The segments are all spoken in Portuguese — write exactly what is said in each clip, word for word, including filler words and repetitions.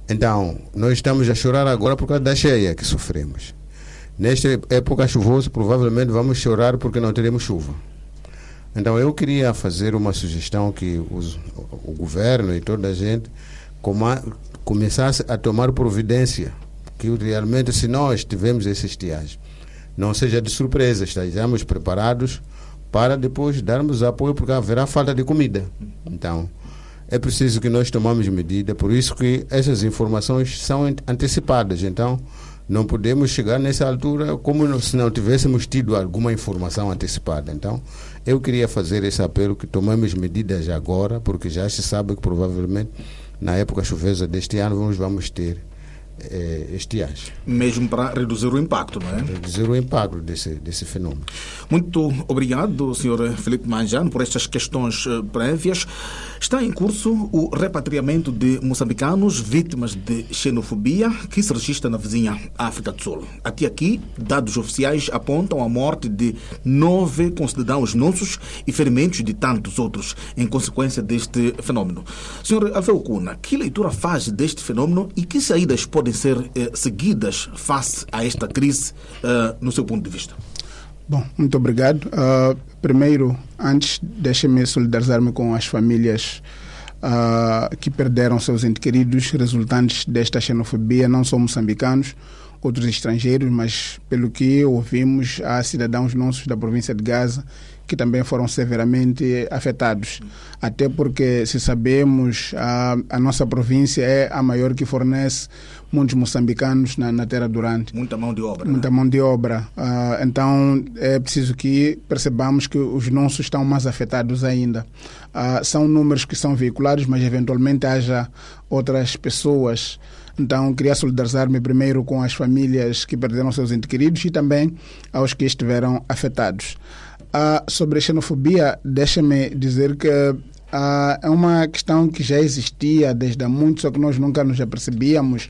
Então, nós estamos a chorar agora por causa da cheia que sofremos. Nesta época chuvosa, provavelmente vamos chorar porque não teremos chuva. Então, eu queria fazer uma sugestão que os, o governo e toda a gente coma, começasse a tomar providência, que realmente, se nós tivermos essa estiagem, não seja de surpresa, estejamos preparados para depois darmos apoio, porque haverá falta de comida. Então, é preciso que nós tomamos medida, por isso que essas informações são antecipadas. Então, não podemos chegar nessa altura como se não tivéssemos tido alguma informação antecipada. Então, eu queria fazer esse apelo que tomemos medidas agora, porque já se sabe que provavelmente na época chuvosa deste ano vamos, vamos ter eh, estiagem. Mesmo para reduzir o impacto, não é? Reduzir o impacto desse, desse fenômeno. Muito obrigado, senhor Filipe Manjano, por estas questões prévias. Está em curso o repatriamento de moçambicanos vítimas de xenofobia que se registra na vizinha África do Sul. Até aqui, dados oficiais apontam a morte de nove concidadãos nossos e ferimentos de tantos outros em consequência deste fenômeno. senhor Alfeu Cuna, que leitura faz deste fenômeno e que saídas podem ser eh, seguidas face a esta crise eh, no seu ponto de vista? Bom, muito obrigado. Uh, primeiro, antes, deixe-me solidarizar-me com as famílias uh, que perderam seus entes queridos resultantes desta xenofobia, não só moçambicanos, outros estrangeiros, mas pelo que ouvimos, há cidadãos nossos da província de Gaza que também foram severamente afetados. Até porque, se sabemos, a, a nossa província é a maior que fornece muitos moçambicanos na, na terra durante. Muita mão de obra. Muita né? mão de obra. Uh, então, é preciso que percebamos que os nossos estão mais afetados ainda. Uh, são números que são veiculados, mas eventualmente haja outras pessoas. Então, queria solidarizar-me primeiro com as famílias que perderam seus entes queridos e também aos que estiveram afetados. Uh, sobre a xenofobia, deixa-me dizer que uh, é uma questão que já existia desde há muito, só que nós nunca nos apercebíamos,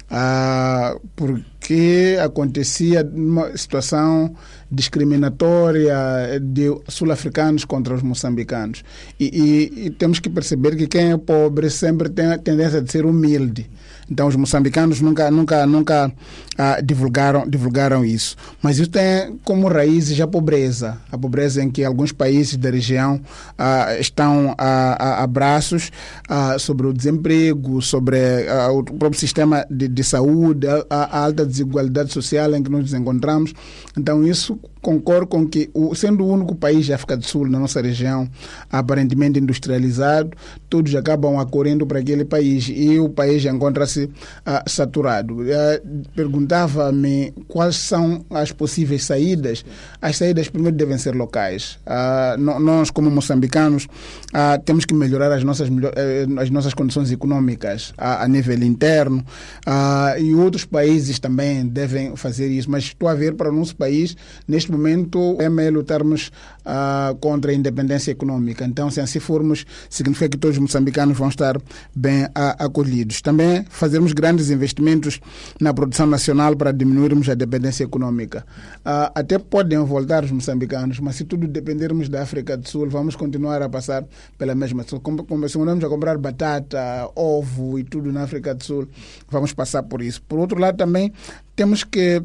uh, porque acontecia uma situação discriminatória de sul-africanos contra os moçambicanos. E, e, e temos que perceber que quem é pobre sempre tem a tendência de ser humilde. Então, os moçambicanos nunca, nunca, nunca ah, divulgaram, divulgaram isso. Mas isso tem como raízes a pobreza. A pobreza em que alguns países da região ah, estão a, a, a braços ah, sobre o desemprego, sobre ah, o próprio sistema de, de saúde, a, a alta desigualdade social em que nos encontramos. Então, isso concordo com que, o, sendo o único país da África do Sul, na nossa região, aparentemente industrializado, todos acabam acorrendo para aquele país e o país encontra-se uh, saturado. Uh, perguntava-me quais são as possíveis saídas. As saídas primeiro devem ser locais. Uh, no, nós, como moçambicanos, uh, temos que melhorar as nossas, uh, as nossas condições econômicas uh, a nível interno uh, e outros países também devem fazer isso. Mas estou a ver para o nosso país, neste momento, é meio lutarmos uh, contra a independência econômica. Então, se assim formos, significa que todos os moçambicanos vão estar bem uh, acolhidos. Também fazermos grandes investimentos na produção nacional para diminuirmos a dependência econômica. Uh, até podem voltar os moçambicanos, mas se tudo dependermos da África do Sul, vamos continuar a passar pela mesma situação. Como começamos a comprar batata, ovo e tudo na África do Sul, vamos passar por isso. Por outro lado, também temos que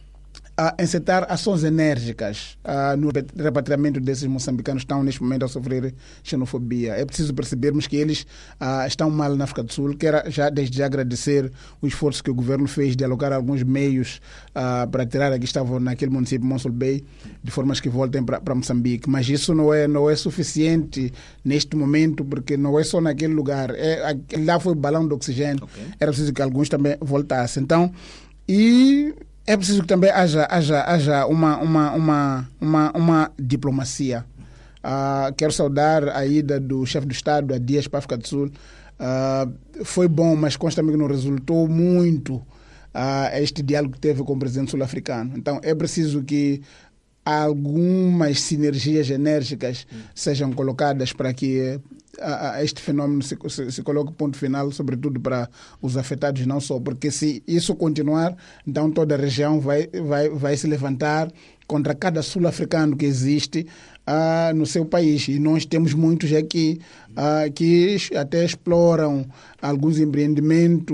a encetar ações enérgicas uh, no repatriamento desses moçambicanos que estão neste momento a sofrer xenofobia. É preciso percebermos que eles uh, estão mal na África do Sul. Quero já desde já agradecer o esforço que o governo fez de alocar alguns meios uh, para tirar aqui estavam naquele município, Mosul Bay, de formas que voltem para Moçambique. Mas isso não é, não é suficiente neste momento, porque não é só naquele lugar. É, lá foi o balão de oxigênio. Okay. Era preciso que alguns também voltassem. Então, e é preciso que também haja, haja, haja uma, uma, uma, uma, uma diplomacia. Uh, quero saudar a ida do chefe do Estado, a Dias, para a África do Sul. Uh, foi bom, mas consta-me que não resultou muito uh, este diálogo que teve com o presidente sul-africano. Então, é preciso que algumas sinergias enérgicas hum. sejam colocadas para que a, a este fenômeno se, se, se coloque ponto final, sobretudo para os afetados, não só, porque se isso continuar, então toda a região vai, vai, vai se levantar contra cada sul-africano que existe uh, no seu país. E nós temos muitos aqui uh, que até exploram alguns empreendimentos